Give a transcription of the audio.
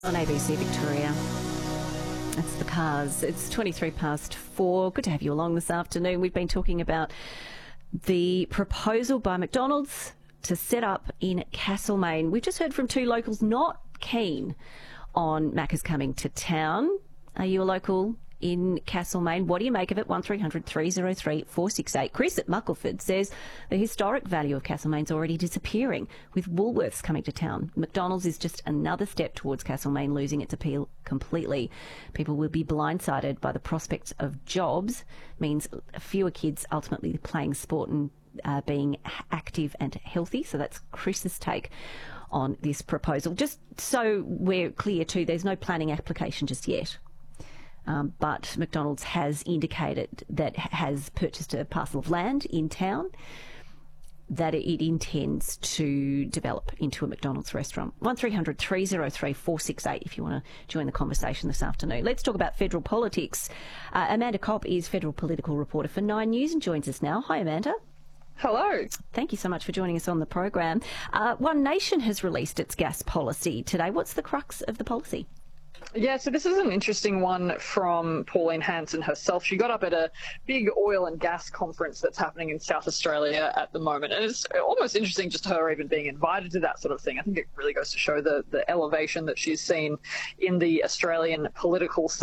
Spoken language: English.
On ABC Victoria. That's the cars. It's 23 past 4. Good to have you along this afternoon. We've been talking about the proposal by McDonald's to set up in Castlemaine. We've just heard from two locals not keen on Macca's coming to town. Are you a local in Castlemaine? What do you make of it? 1300 303 468. Chris at Muckleford says the historic value of Castlemaine's already disappearing with Woolworths coming to town. McDonald's is just another step towards Castlemaine losing its appeal completely. People will be blindsided by the prospects of jobs, means fewer kids ultimately playing sport and being active and healthy. So that's Chris's take on this proposal. Just so we're clear too, there's no planning application just yet. But McDonald's has indicated that has purchased a parcel of land in town that it intends to develop into a McDonald's restaurant. 1300 303 468 if you want to join the conversation this afternoon. Let's talk about federal politics. Amanda Kopp is federal political reporter for Nine News and joins us now. Hi, Amanda. Hello. Thank you so much for joining us on the program. One Nation has released its gas policy today. What's the crux of the policy? Yeah, so this is an interesting one from Pauline Hanson herself. She got up at a big oil and gas conference that's happening in South Australia at the moment. And it's almost interesting just her even being invited to that sort of thing. I think it really goes to show the elevation that she's seen in the Australian political